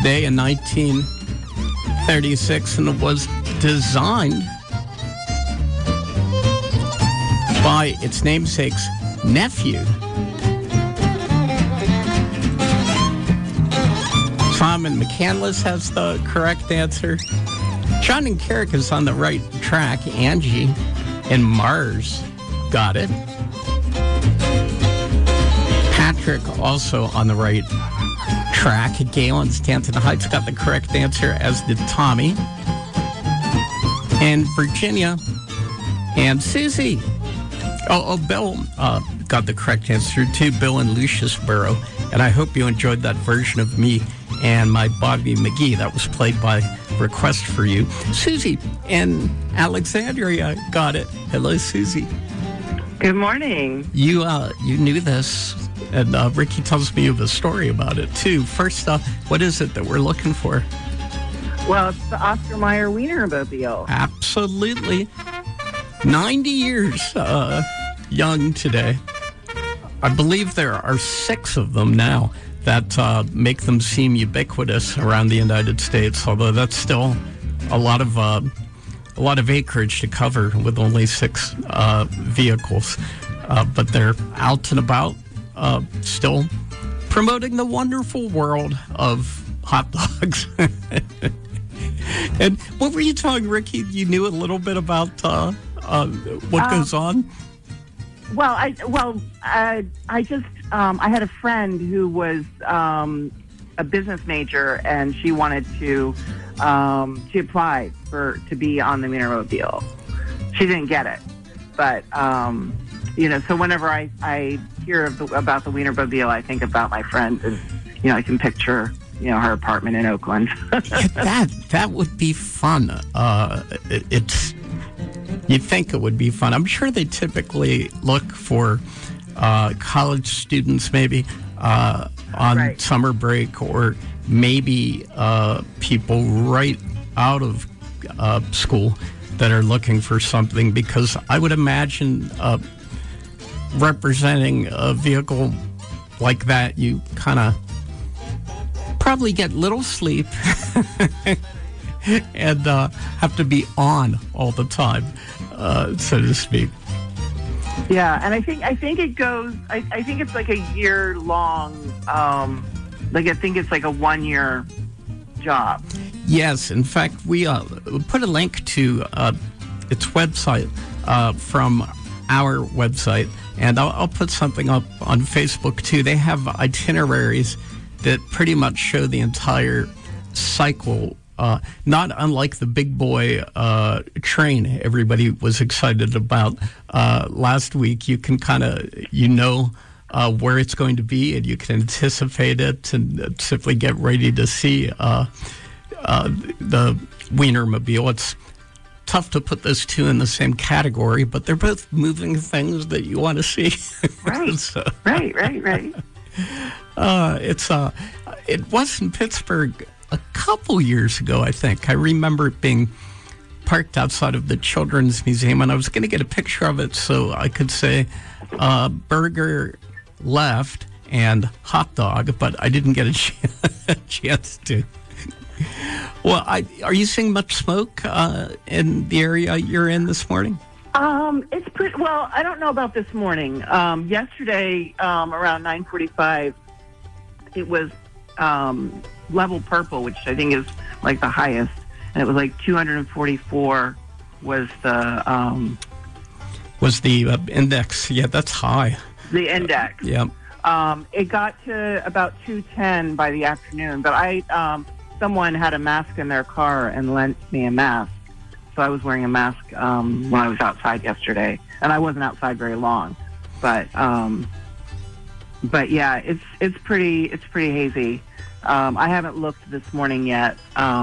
today in 1936, and it was designed by its namesake's nephew. Simon McCandless has the correct answer. John and Carrick is on the right track. Angie and Mars got it. Patrick also on the right track. Galen Stanton Heights got the correct answer, as did Tommy. And Virginia and Susie. Bill got the correct answer too. Bill and Luciusboro. And I hope you enjoyed that version of me and my Bobby McGee. That was played by request for you. Susie and Alexandria got it. Hello, Susie. Good morning. You knew this, and Ricky tells me you have a story about it too. First off, what is it that we're looking for? Well, it's the Oscar Mayer Wienermobile. Absolutely. 90 years young today. I believe there are 6 of them now that make them seem ubiquitous around the United States, although that's still a lot of acreage to cover with only 6 vehicles. But they're out and about, still promoting the wonderful world of hot dogs. And what were you talking, Ricky? You knew a little bit about what goes on? Well, I had a friend who was a business major, and she wanted to. She applied to be on the Wienermobile. She didn't get it, but so whenever I hear about the Wienermobile, I think about my friend, and I can picture her apartment in Oakland. that would be fun. You'd think it would be fun. I'm sure they typically look for college students, maybe on summer break, or maybe people right out of school that are looking for something, because I would imagine representing a vehicle like that, you kind of probably get little sleep and have to be on all the time, so to speak. Yeah, and I think it goes. I think it's like a year long. I think it's like a 1-year job. Yes, in fact, we put a link to its website from our website, and I'll put something up on Facebook too. They have itineraries that pretty much show the entire cycle. Not unlike the big boy train everybody was excited about last week. You can kind of, where it's going to be, and you can anticipate it and simply get ready to see the Wienermobile. It's tough to put those two in the same category, but they're both moving things that you want to see. Right, so, right. It was in Pittsburgh a couple years ago, I think. I remember it being parked outside of the Children's Museum, and I was going to get a picture of it so I could say burger left and hot dog, but I didn't get a chance to. Well, are you seeing much smoke in the area you're in this morning? It's pretty well. I don't know about this morning. Yesterday, around 9:45, it was level purple, which I think is like the highest, and it was like 244 was the index. Yeah, that's high. The index. Yeah. It got to about 210 by the afternoon, but someone had a mask in their car and lent me a mask. So I was wearing a mask when I was outside yesterday, and I wasn't outside very long. But yeah, it's pretty hazy. I haven't looked this morning yet.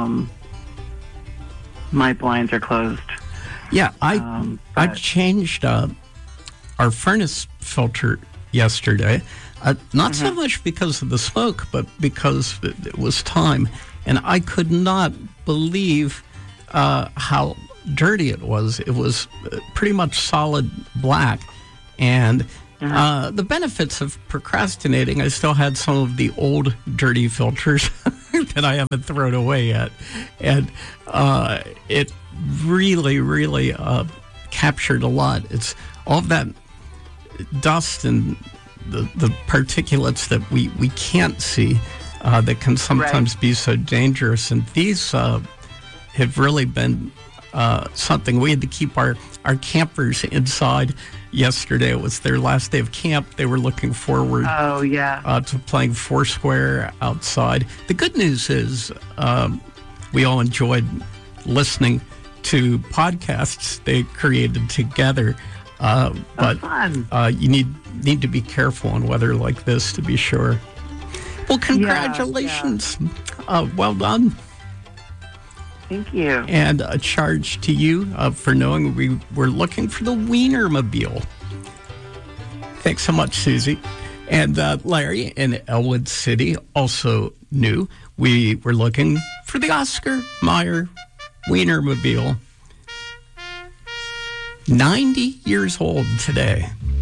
My blinds are closed. Yeah, I changed our furnace filter yesterday. Not so much because of the smoke, but because it was time. And I could not believe how dirty it was. It was pretty much solid black. And the benefits of procrastinating, I still had some of the old dirty filters that I haven't thrown away yet. And it really, really captured a lot. It's all of that dust and the particulates that we can't see that can sometimes be so dangerous. And these have really been something. We had to keep our campers inside. Yesterday, it was their last day of camp. They were looking forward to playing Foursquare outside. The good news is we all enjoyed listening to podcasts they created together. But you need to be careful in weather like this, to be sure. Well, congratulations. Well done. Thank you. And a charge to you for knowing we were looking for the Wienermobile. Thanks so much, Susie. And Larry in Elwood City also knew we were looking for the Oscar Mayer Wienermobile. 90 years old today.